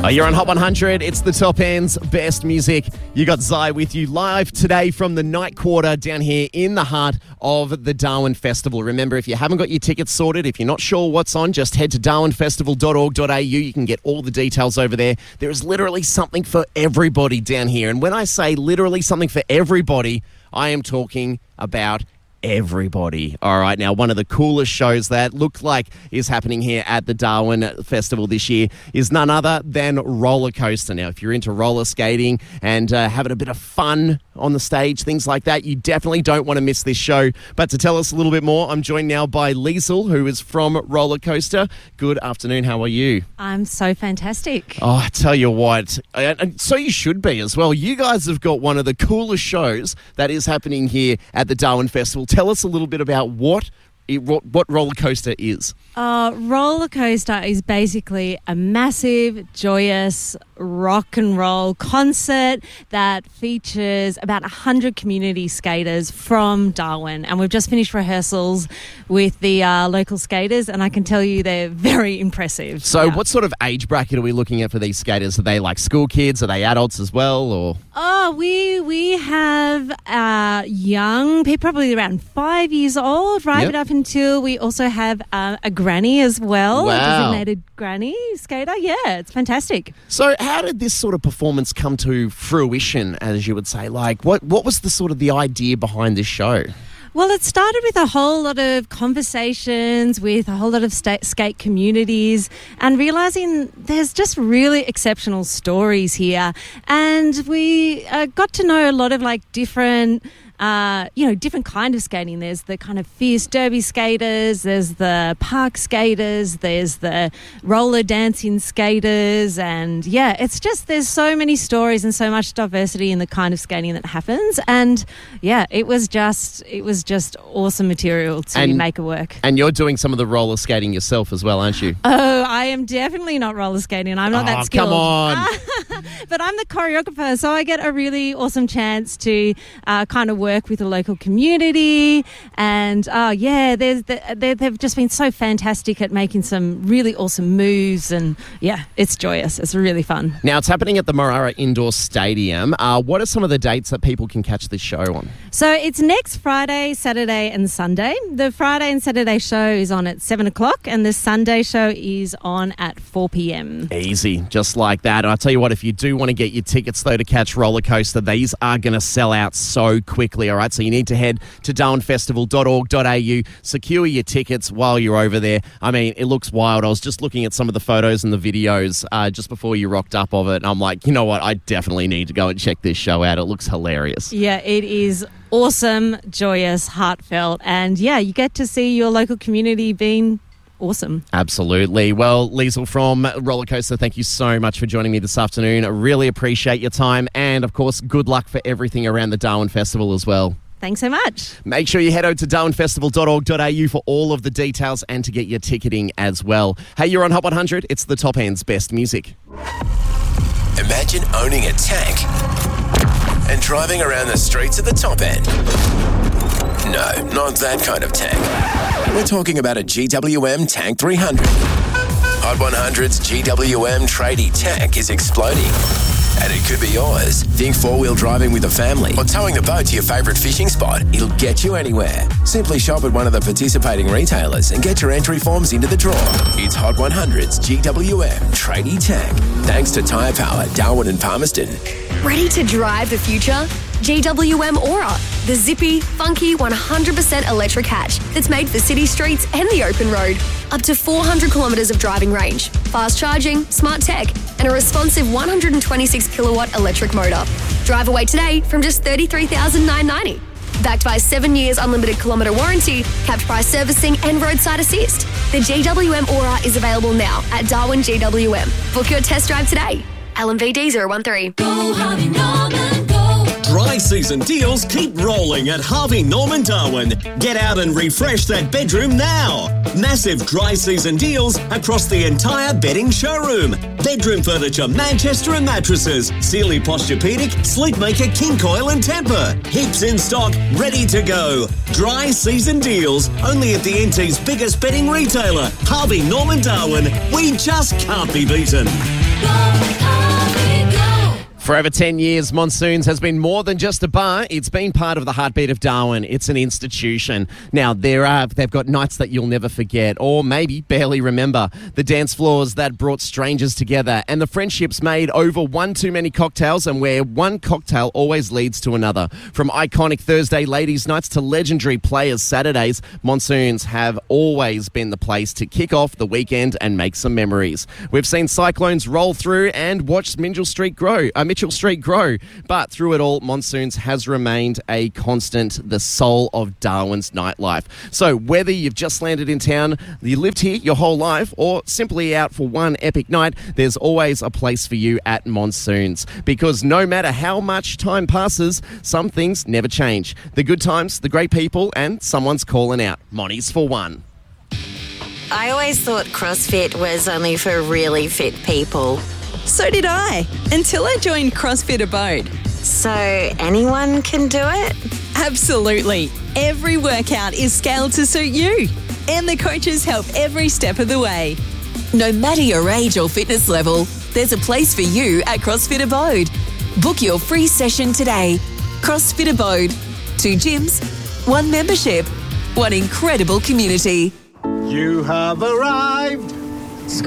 You're on Hot 100. It's the top end's best music. You got Zai with you live today from the night quarter down here in the heart of the Darwin Festival. Remember, if you haven't got your tickets sorted, if you're not sure what's on, just head to darwinfestival.org.au. You can get all the details over there. There is literally something for everybody down here. And when I say literally something for everybody, I am talking about everybody. All right, now one of the coolest shows that look like is happening here at the Darwin Festival this year is none other than Roller Coaster. Now, if you're into roller skating and having a bit of fun on the stage, things like that, you definitely don't want to miss this show. But to tell us a little bit more, I'm joined now by Liesl, who is from Roller Coaster. Good afternoon, how are you? I'm so fantastic. Oh, I tell you what, and so you should be as well. You guys have got one of the coolest shows that is happening here at the Darwin Festival. Tell us a little bit about what Roller Coaster is. Roller Coaster is basically a massive, joyous rock and roll concert that features about 100 community skaters from Darwin. And we've just finished rehearsals with the local skaters, and I can tell you they're very impressive. So what sort of age bracket are we looking at for these skaters? Are they like school kids? Are they adults as well? Or we have young people, probably around 5 years old, right? Yep. Up until we also have a granny as well. Wow. A designated granny skater. Yeah, it's fantastic. So how did this sort of performance come to fruition, as you would say? Like, what was the sort of the idea behind this show? Well, it started with a whole lot of conversations with a whole lot of skate communities and realising there's just really exceptional stories here. And we got to know a lot of different different kind of skating. There's the kind of fierce derby skaters, there's the park skaters, there's the roller dancing skaters, and it's just there's so many stories and so much diversity in the kind of skating that happens. And it was just awesome material to make it work. And you're doing some of the roller skating yourself as well, aren't you? Oh, I am definitely not roller skating. I'm not that skilled. Come on. But I'm the choreographer, so I get a really awesome chance to kind of work with the local community, and they've just been so fantastic at making some really awesome moves, and it's joyous. It's really fun. Now, it's happening at the Marara Indoor Stadium. What are some of the dates that people can catch this show on? So it's next Friday, Saturday and Sunday. The Friday and Saturday show is on at 7 o'clock and the Sunday show is on at 4 p.m. Easy, just like that. And I'll tell you what, if you do want to get your tickets, though, to catch Roller Coaster, these are going to sell out so quickly, all right? So you need to head to darwinfestival.org.au, secure your tickets while you're over there. I mean, it looks wild. I was just looking at some of the photos and the videos just before you rocked up of it, and I'm like, you know what? I definitely need to go and check this show out. It looks hilarious. Yeah, it is awesome, joyous, heartfelt, and you get to see your local community being awesome. Absolutely. Well, Liesl from Roller Coaster, thank you so much for joining me this afternoon. I really appreciate your time, and of course, good luck for everything around the Darwin Festival as well. Thanks so much. Make sure you head over to darwinfestival.org.au for all of the details and to get your ticketing as well. Hey, you're on Hot 100. It's the top end's best music. Imagine owning a tank and driving around the streets at the top end. No, not that kind of tank. We're talking about a GWM Tank 300. Hot 100's GWM tradie tank is exploding. And it could be yours. Think four-wheel driving with a family or towing the boat to your favourite fishing spot. It'll get you anywhere. Simply shop at one of the participating retailers and get your entry forms into the draw. It's Hot 100's GWM Tradie Tank. Thanks to Tyre Power, Darwin and Palmerston. Ready to drive the future? GWM Aura, the zippy, funky 100% electric hatch that's made for city streets and the open road. Up to 400 kilometres of driving range, fast charging, smart tech, and a responsive 126 kilowatt electric motor. Drive away today from just $33,990. Backed by 7 years unlimited kilometre warranty, capped price servicing and roadside assist. The GWM Aura is available now at Darwin GWM. Book your test drive today. LMVD 013. Go Harvey Norman, go. Dry season deals keep rolling at Harvey Norman Darwin. Get out and refresh that bedroom now. Massive dry season deals across the entire bedding showroom. Bedroom furniture, Manchester and mattresses, Sealy Posturepedic, Sleepmaker, King Coil and Tempur. Heaps in stock, ready to go. Dry season deals only at the NT's biggest bedding retailer, Harvey Norman Darwin. We just can't be beaten. For over 10 years, Monsoons has been more than just a bar. It's been part of the heartbeat of Darwin. It's an institution. Now, they've got nights that you'll never forget, or maybe barely remember. The dance floors that brought strangers together, and the friendships made over one too many cocktails, and where one cocktail always leads to another. From iconic Thursday ladies' nights to legendary Players' Saturdays, Monsoons have always been the place to kick off the weekend and make some memories. We've seen cyclones roll through and watched Mitchell Street grow. But through it all, Monsoons has remained a constant, the soul of Darwin's nightlife. So whether you've just landed in town, you lived here your whole life, or simply out for one epic night, there's always a place for you at Monsoons. Because no matter how much time passes, some things never change. The good times, the great people, and someone's calling out. Monty's for one. I always thought CrossFit was only for really fit people. So did I, until I joined CrossFit Abode. So anyone can do it? Absolutely. Every workout is scaled to suit you, and the coaches help every step of the way. No matter your age or fitness level, there's a place for you at CrossFit Abode. Book your free session today. CrossFit Abode. 2 gyms, 1 membership, 1 incredible community. You have arrived